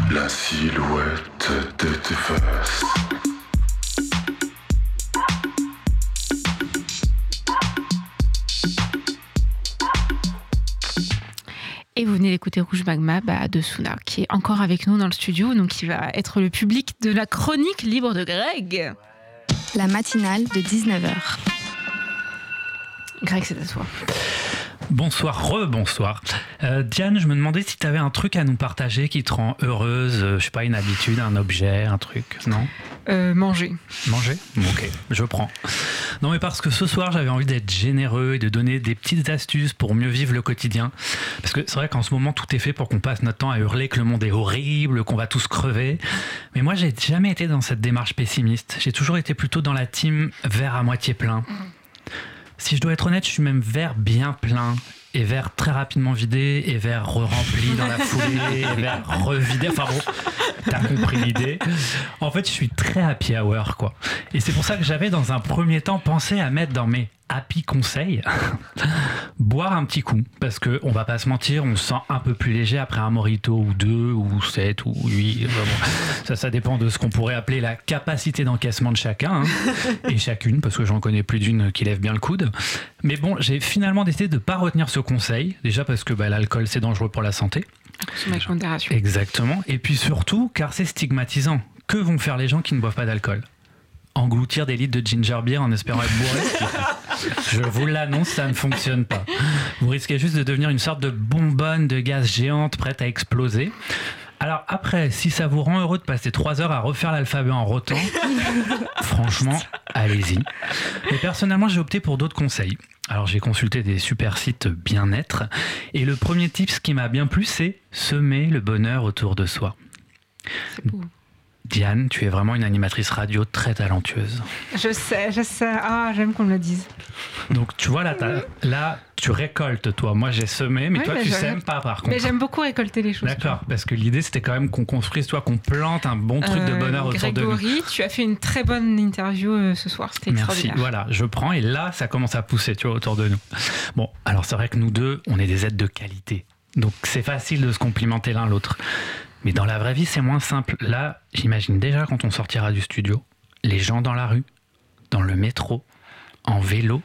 La silhouette de tes fesses. Et vous venez d'écouter Rouge Magma de Suna, qui est encore avec nous dans le studio, donc qui va être le public de la chronique libre de Greg. La matinale de 19h. Greg, c'est à toi. Bonsoir, rebonsoir. Diane, je me demandais si tu avais un truc à nous partager qui te rend heureuse, je sais pas, une habitude, un objet, un truc, non ? Manger. Manger ? Ok, je prends. Non mais parce que ce soir, j'avais envie d'être généreux et de donner des petites astuces pour mieux vivre le quotidien. Parce que c'est vrai qu'en ce moment, tout est fait pour qu'on passe notre temps à hurler que le monde est horrible, qu'on va tous crever. Mais moi, j'ai jamais été dans cette démarche pessimiste. J'ai toujours été plutôt dans la team verre à moitié plein. Si je dois être honnête, je suis même verre bien plein, et verre très rapidement vidé, et verre re-rempli dans la foulée, et verre revidé. Enfin bon, t'as compris l'idée. En fait, je suis très happy hour, quoi. Et c'est pour ça que j'avais, dans un premier temps, pensé à mettre dans mes happy conseils, boire un petit coup. Parce que, on va pas se mentir, on se sent un peu plus léger après un mojito, ou 2, ou 7, ou 8. Bon, ça dépend de ce qu'on pourrait appeler la capacité d'encaissement de chacun, hein, et chacune, parce que j'en connais plus d'une qui lève bien le coude. Mais bon, j'ai finalement décidé de pas retenir ce conseil. Déjà parce que l'alcool, c'est dangereux pour la santé. Consommer avec modération. Exactement. Et puis surtout, car c'est stigmatisant. Que vont faire les gens qui ne boivent pas d'alcool ? Engloutir des litres de ginger beer en espérant être bourré. Je vous l'annonce, ça ne fonctionne pas. Vous risquez juste de devenir une sorte de bonbonne de gaz géante prête à exploser. Alors après, si ça vous rend heureux de passer 3 heures à refaire l'alphabet en rotant, franchement, allez-y. Mais personnellement, j'ai opté pour d'autres conseils. Alors j'ai consulté des super sites bien-être, et le premier tip qui m'a bien plu, c'est semer le bonheur autour de soi. C'est beau. Diane, tu es vraiment une animatrice radio très talentueuse. Je sais. Ah, j'aime qu'on me le dise. Donc tu vois, là tu récoltes, toi. Moi, j'ai semé, mais oui, toi, tu sèmes pas, par contre. Mais j'aime beaucoup récolter les choses. D'accord, parce que l'idée, c'était quand même qu'on construise, toi, qu'on plante un bon truc de bonheur autour de nous. Grégory, tu as fait une très bonne interview ce soir. C'était extraordinaire. Merci, voilà, je prends, et là, ça commence à pousser, tu vois, autour de nous. Bon, alors c'est vrai que nous deux, on est des êtres de qualité. Donc c'est facile de se complimenter l'un l'autre. Mais dans la vraie vie, c'est moins simple. Là, j'imagine déjà quand on sortira du studio, les gens dans la rue, dans le métro, en vélo.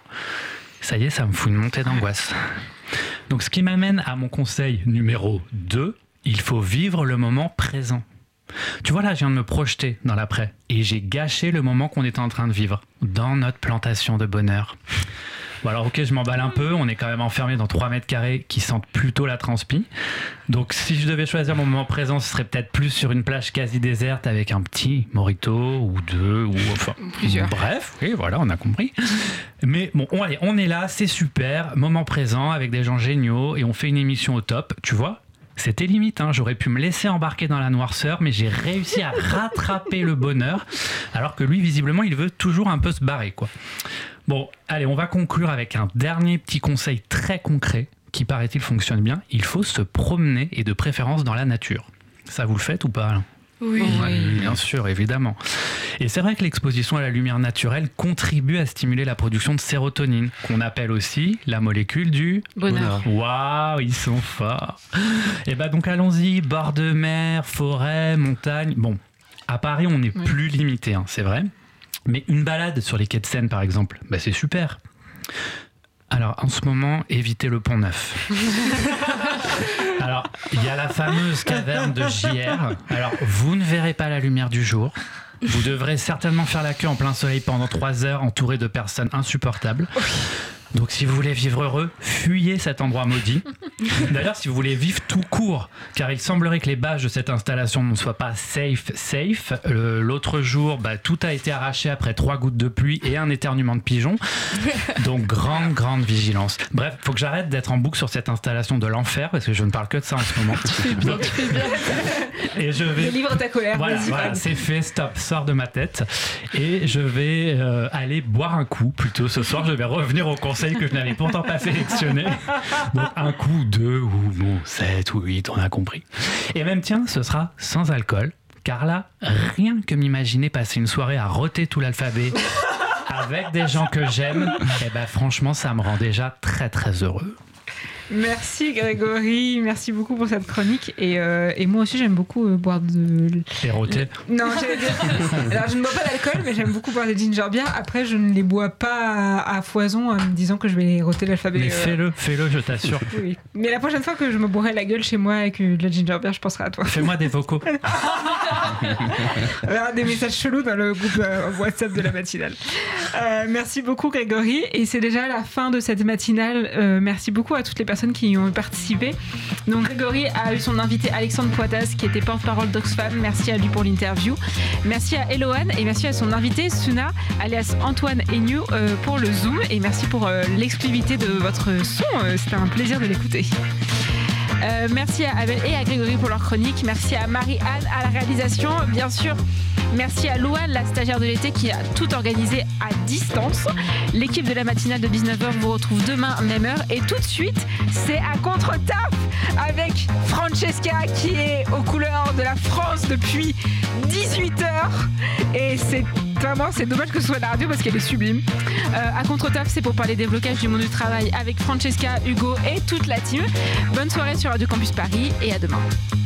Ça y est, ça me fout une montée d'angoisse. Donc, ce qui m'amène à mon conseil numéro 2, il faut vivre le moment présent. Tu vois, là, je viens de me projeter dans l'après et j'ai gâché le moment qu'on était en train de vivre dans notre plantation de bonheur. Bon alors ok, je m'emballe un peu, on est quand même enfermé dans 3 mètres carrés qui sentent plutôt la transpi. Donc si je devais choisir mon moment présent, ce serait peut-être plus sur une plage quasi déserte avec un petit mojito ou 2 ou enfin plusieurs. Bref, oui voilà, on a compris. Mais bon, allez, on est là, c'est super, moment présent avec des gens géniaux et on fait une émission au top, tu vois. C'était limite, hein. J'aurais pu me laisser embarquer dans la noirceur, mais j'ai réussi à rattraper le bonheur, alors que lui, visiblement, il veut toujours un peu se barrer, quoi. Bon, allez, on va conclure avec un dernier petit conseil très concret, qui paraît-il fonctionne bien. Il faut se promener, et de préférence dans la nature. Ça, vous le faites ou pas, là ? Oui. Bien sûr, évidemment. Et c'est vrai que l'exposition à la lumière naturelle contribue à stimuler la production de sérotonine, qu'on appelle aussi la molécule du bonheur. Waouh, ils sont forts. Et bah donc allons-y, bord de mer, forêt, montagne. Bon, à Paris, on est plus limité, hein, c'est vrai. Mais une balade sur les quais de Seine, par exemple, bah c'est super. Alors, en ce moment, évitez le Pont-Neuf. Alors, il y a la fameuse caverne de JR. Alors, vous ne verrez pas la lumière du jour. Vous devrez certainement faire la queue en plein soleil pendant 3 heures, entouré de personnes insupportables. Donc, si vous voulez vivre heureux, fuyez cet endroit maudit. D'ailleurs, si vous voulez vivre tout court, car il semblerait que les bâches de cette installation ne soient pas safe. L'autre jour, tout a été arraché après 3 gouttes de pluie et un éternuement de pigeon. Donc, grande vigilance. Bref, faut que j'arrête d'être en boucle sur cette installation de l'enfer, parce que je ne parle que de ça en ce moment. Tu fais bien. Et je vais... Délivre ta colère. Voilà, c'est fait, stop, sors de ma tête. Et je vais aller boire un coup, plutôt ce soir. Je vais revenir au conseil que je n'avais pourtant pas sélectionné. Donc un coup, 2 ou 7 ou 8, on a compris. Et même tiens, ce sera sans alcool, car là, rien que m'imaginer passer une soirée à roter tout l'alphabet avec des gens que j'aime, et franchement, ça me rend déjà très heureux. Merci Grégory, merci beaucoup pour cette chronique. Et moi aussi, j'aime beaucoup boire de... Et roter. Non, j'allais dire... Alors, je ne bois pas d'alcool, mais j'aime beaucoup boire des ginger beer. Après, je ne les bois pas à foison en me disant que je vais roter l'alphabet. Mais fais-le, je t'assure. Oui. Mais la prochaine fois que je me bourrai la gueule chez moi avec de la ginger beer, je penserai à toi. Fais-moi des vocaux. On verra des messages chelous dans le groupe WhatsApp de la matinale. Merci beaucoup Grégory. Et c'est déjà la fin de cette matinale. Merci beaucoup à toutes les personnes qui y ont participé. Donc Grégory a eu son invité Alexandre Poitas qui était porte-parole d'Oxfam. Merci à lui pour l'interview. Merci à Eloane et merci à son invité Suna alias Antoine Agnew pour le Zoom. Et merci pour l'exclusivité de votre son. C'était un plaisir de l'écouter. Merci à Abel et à Grégory pour leur chronique. Merci à Marie-Anne à la réalisation, bien sûr. Merci à Louane, la stagiaire de l'été, qui a tout organisé à distance. L'équipe de la matinale de 19h vous retrouve demain, même heure. Et tout de suite, c'est à contre-taf avec Francesca qui est aux couleurs de la France depuis 18h. Et c'est dommage que ce soit la radio parce qu'elle est sublime. À contre-taf, c'est pour parler des blocages du monde du travail avec Francesca, Hugo et toute la team. Bonne soirée sur Radio Campus Paris et à demain.